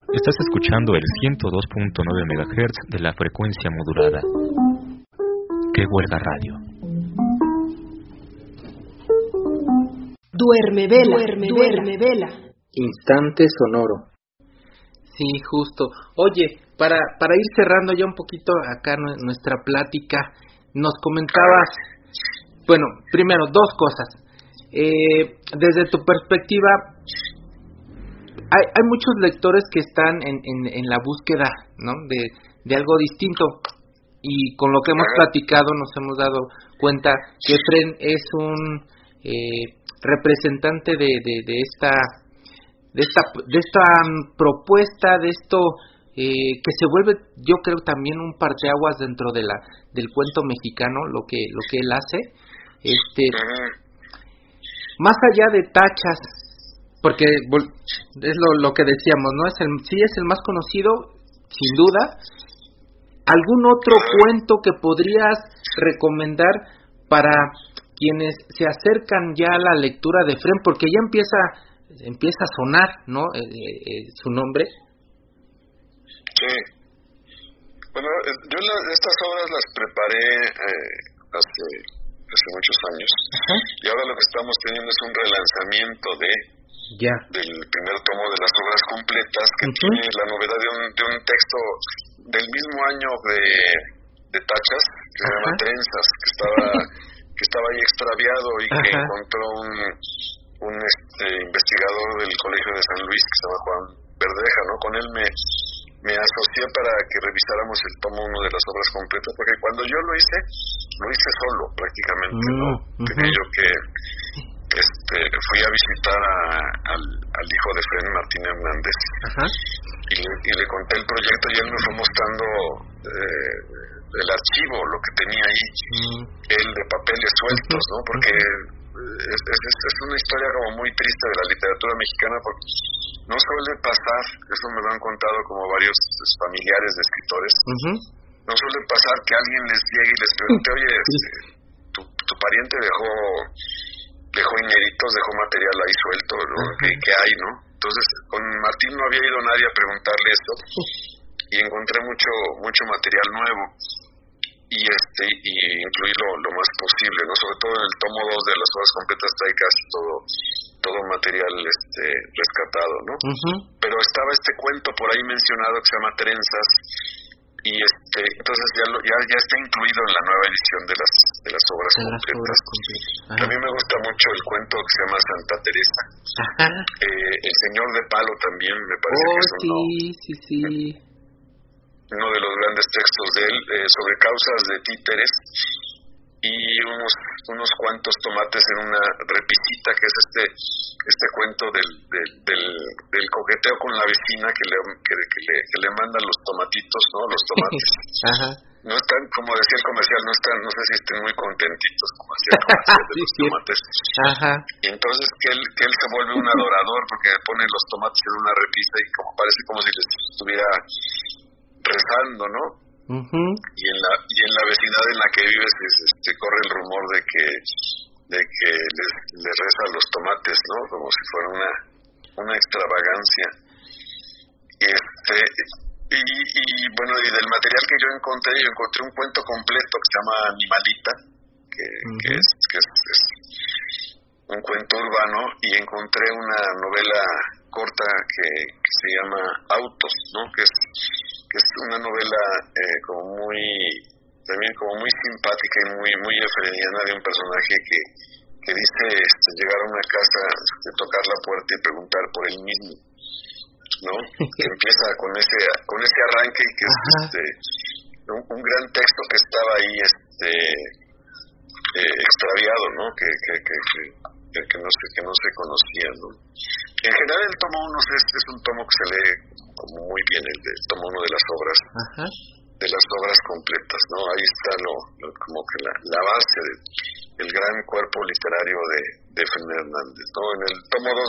Estás escuchando el 102.9 MHz de la frecuencia modulada. ¡Qué huelga radio! Duerme vela, duerme vela. Instante sonoro. Sí, justo. Oye, para ir cerrando ya un poquito acá nuestra plática, nos comentabas, bueno, primero, dos cosas. Desde tu perspectiva, hay muchos lectores que están en la búsqueda, ¿no?, de algo distinto, y con lo que hemos platicado nos hemos dado cuenta que Efrén es un representante de esta propuesta, de esto que se vuelve, yo creo, también un parteaguas dentro de del cuento mexicano, lo que él hace, más allá de Tachas, porque es lo que decíamos, ¿no? Sí es el más conocido, sin duda. ¿Algún otro cuento que podrías recomendar para quienes se acercan ya a la lectura de Efrén? Porque ya empieza a sonar, ¿no?, su nombre. Sí. Bueno, yo estas obras las preparé hace muchos años. Ajá. Y ahora lo que estamos teniendo es un relanzamiento del primer tomo de las obras completas, que tiene la novedad de un texto del mismo año de Tachas, que se llama Trenzas, que estaba ahí extraviado y que encontró un investigador del Colegio de San Luis, que se llama Juan Verdeja, ¿no? Con él me asocié para que revisáramos el tomo 1 de las obras completas, porque cuando yo lo hice solo prácticamente, ¿no? Tenía yo que fui a visitar al hijo de Efrén, Martín Hernández, y le conté el proyecto, y él me fue mostrando el archivo, lo que tenía ahí, él de papeles sueltos, ¿no? Porque es una historia como muy triste de la literatura mexicana, porque no suele pasar, eso me lo han contado como varios familiares de escritores, no suele pasar que alguien les llegue y les pregunte, oye, tu pariente dejó inéditos, dejó material ahí suelto, ¿no? ¿Qué hay, no? Entonces, con Martín no había ido nadie a preguntarle esto, y encontré mucho material nuevo, y incluí lo más posible, ¿no? Sobre todo en el tomo 2 de las obras completas trae casi todo material rescatado, ¿no? Pero estaba este cuento por ahí mencionado que se llama Trenzas, y entonces ya está incluido en la nueva edición de las obras completas. A mí me gusta mucho el cuento que se llama Santa Teresa. El Señor de Palo también me parece que es uno de los grandes textos de él, sobre causas de títeres, y unos cuantos tomates en una repisita, que es este cuento del coqueteo con la vecina que le mandan los tomatitos, ¿no? Los tomates. No están, como decía el comercial, no sé si estén muy contentitos, como decía el comercial de los tomates. Y entonces que él se vuelve un adorador, porque pone los tomates en una repisa y parece como si les estuviera rezando, ¿no? Y en la vecindad en la que vives corre el rumor de que les reza los tomates, ¿no? Como si fuera una extravagancia. Y bueno, y del material que yo encontré un cuento completo que se llama Animalita, que es un cuento urbano, y encontré una novela corta que se llama Autos, ¿no? Que es una novela también como muy simpática y muy efreniana, de un personaje que dice llegar a una casa, tocar la puerta y preguntar por él mismo, ¿no? Que empieza con ese arranque, y que es un gran texto que estaba ahí extraviado, ¿no? Que no se conocía, ¿no? En general el tomo 1 es un tomo que se lee como muy bien, el tomo 1 de las obras completas, ¿no? Ahí está como que la base del gran cuerpo literario de Efrén Hernández, ¿no? En el tomo 2